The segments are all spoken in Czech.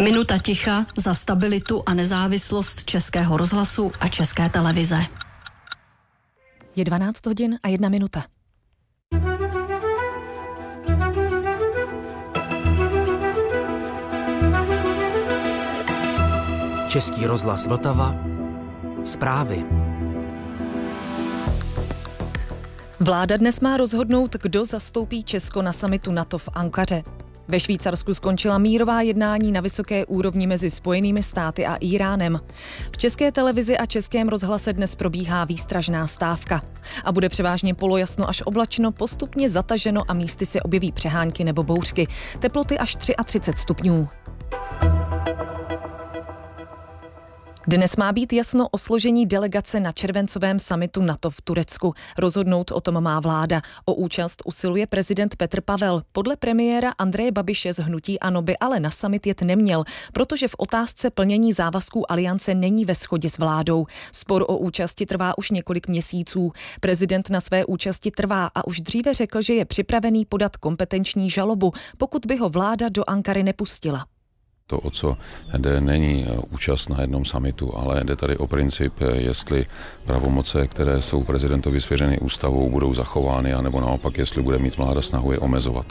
Minuta ticha za stabilitu a nezávislost Českého rozhlasu a České televize. Je 12 hodin a 1 minuta. Český rozhlas Vltava. Zprávy. Vláda dnes má rozhodnout, kdo zastoupí Česko na summitu NATO v Ankaře. Ve Švýcarsku skončila mírová jednání na vysoké úrovni mezi Spojenými státy a Íránem. V České televizi a Českém rozhlase dnes probíhá výstražná stávka. A bude převážně polojasno až oblačno, postupně zataženo a místy se objeví přehánky nebo bouřky. Teploty až 33 stupňů. Dnes má být jasno o složení delegace na červencovém summitu NATO v Turecku. Rozhodnout o tom má vláda. O účast usiluje prezident Petr Pavel. Podle premiéra Andreje Babiše z hnutí ANO by ale na summit jet neměl, protože v otázce plnění závazků aliance není ve shodě s vládou. Spor o účasti trvá už několik měsíců. Prezident na své účasti trvá a už dříve řekl, že je připravený podat kompetenční žalobu, pokud by ho vláda do Ankary nepustila. To, o co jde, není účast na jednom summitu, ale jde tady o princip, jestli pravomoce, které jsou prezidentovi svěřeny ústavou, budou zachovány, anebo naopak, jestli bude mít vláda snahu je omezovat.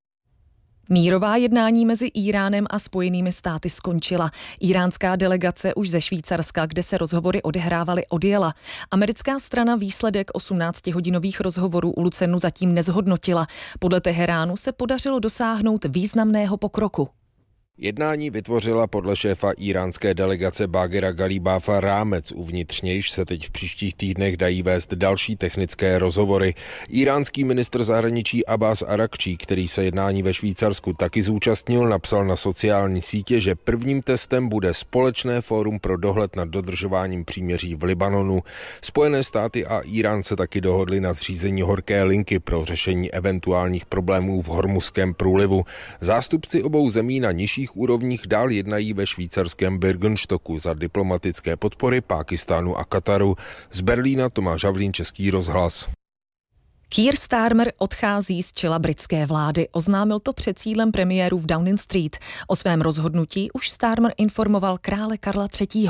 Mírová jednání mezi Íránem a Spojenými státy skončila. Íránská delegace už ze Švýcarska, kde se rozhovory odehrávaly, odjela. Americká strana výsledek 18hodinových rozhovorů u Lucenu zatím nezhodnotila. Podle Teheránu se podařilo dosáhnout významného pokroku. Jednání vytvořila podle šéfa íránské delegace Bagera Galibáfa rámec, uvnitř nějž se teď v příštích týdnech dají vést další technické rozhovory. Íránský ministr zahraničí Abbas Arakčí, který se jednání ve Švýcarsku taky zúčastnil, napsal na sociální sítě, že prvním testem bude společné fórum pro dohled nad dodržováním příměří v Libanonu. Spojené státy a Írán se taky dohodli na zřízení horké linky pro řešení eventuálních problémů v Hormuzském průlivu. Zástupci obou zemí na nižších úrovních dál jednají ve švýcarském Birkenstocku za diplomatické podpory Pákistánu a Kataru. Z Berlína Tomáš Havlín, Český rozhlas. Keir Starmer odchází z čela britské vlády. Oznámil to před sídlem premiérů v Downing Street. O svém rozhodnutí už Starmer informoval krále Karla III.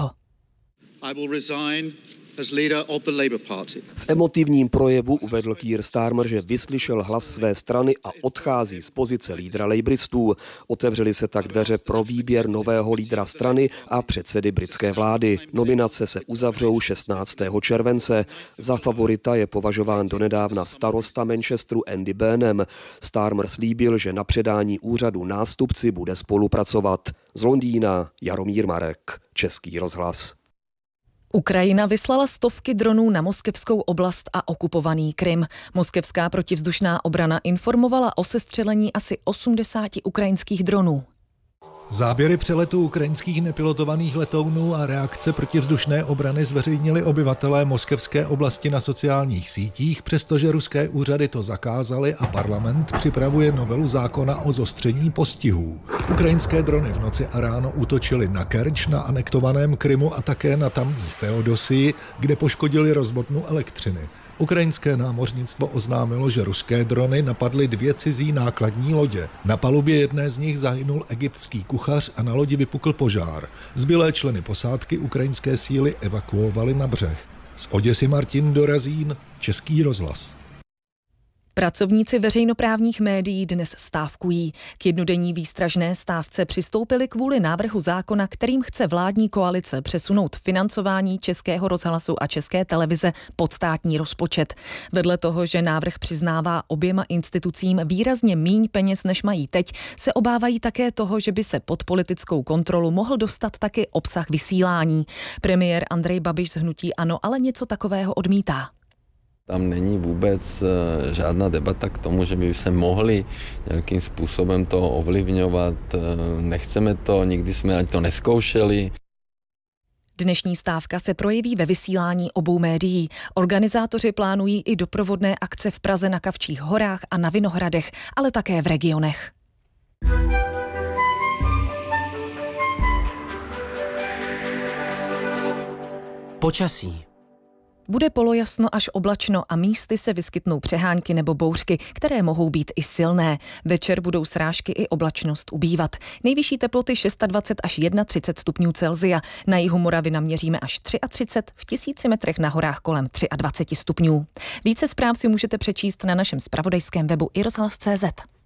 I will resign as leader of the Labour Party. V emotivním projevu uvedl Keir Starmer, že vyslyšel hlas své strany a odchází z pozice lídra labouristů. Otevřely se tak dveře pro výběr nového lídra strany a předsedy britské vlády. Nominace se uzavřou 16. července. Za favorita je považován donedávna starosta Manchesteru Andy Burnham. Starmer slíbil, že na předání úřadu nástupci bude spolupracovat. Z Londýna Jaromír Marek, Český rozhlas. Ukrajina vyslala stovky dronů na moskevskou oblast a okupovaný Krym. Moskevská protivzdušná obrana informovala o sestřelení asi 80 ukrajinských dronů. Záběry přeletů ukrajinských nepilotovaných letounů a reakce protivzdušné obrany zveřejnili obyvatelé moskevské oblasti na sociálních sítích, přestože ruské úřady to zakázaly a parlament připravuje novelu zákona o zostření postihů. Ukrajinské drony v noci a ráno útočily na Kerč, na anektovaném Krymu a také na tamní Feodosii, kde poškodili rozvodnu elektřiny. Ukrajinské námořnictvo oznámilo, že ruské drony napadly 2 cizí nákladní lodě. Na palubě jedné z nich zahynul egyptský kuchař a na lodi vypukl požár. Zbylé členy posádky ukrajinské síly evakuovali na břeh. Z Oděsy Martin Dorazín, Český rozhlas. Pracovníci veřejnoprávních médií dnes stávkují. K jednodenní výstražné stávce přistoupili kvůli návrhu zákona, kterým chce vládní koalice přesunout financování Českého rozhlasu a České televize pod státní rozpočet. Vedle toho, že návrh přiznává oběma institucím výrazně míň peněz, než mají teď, se obávají také toho, že by se pod politickou kontrolu mohl dostat taky obsah vysílání. Premiér Andrej Babiš z hnutí ANO ale něco takového odmítá. Tam není vůbec žádná debata k tomu, že by se mohli nějakým způsobem to ovlivňovat. Nechceme to, nikdy jsme ani to neskoušeli. Dnešní stávka se projeví ve vysílání obou médií. Organizátoři plánují i doprovodné akce v Praze na Kavčích horách a na Vinohradech, ale také v regionech. Počasí. Bude polojasno až oblačno a místy se vyskytnou přehánky nebo bouřky, které mohou být i silné. Večer budou srážky i oblačnost ubývat. Nejvyšší teploty 26 až 31 stupňů Celsia. Na jihu Moravy naměříme až 33, v 1000 metrech na horách kolem 23 stupňů. Více zpráv si můžete přečíst na našem zpravodajském webu iRozhlas.cz.